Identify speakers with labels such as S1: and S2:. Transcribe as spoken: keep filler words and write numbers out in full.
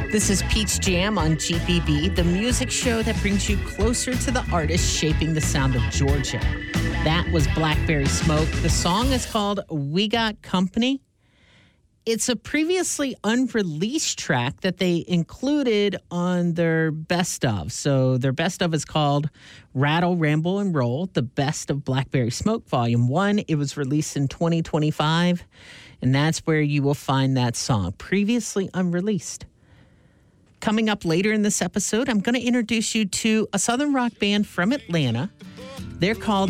S1: This is Peach Jam on G B B, the music show that brings you closer to the artists shaping the sound of Georgia. That was Blackberry Smoke. The song is called We Got Company. It's a previously unreleased track that they included on their best of. So their best of is called Rattle, Ramble, and Roll, the best of Blackberry Smoke, Volume one. It was released in twenty twenty-five, and that's where you will find that song, previously unreleased. Coming up later in this episode, I'm going to introduce you to a Southern rock band from Atlanta. They're called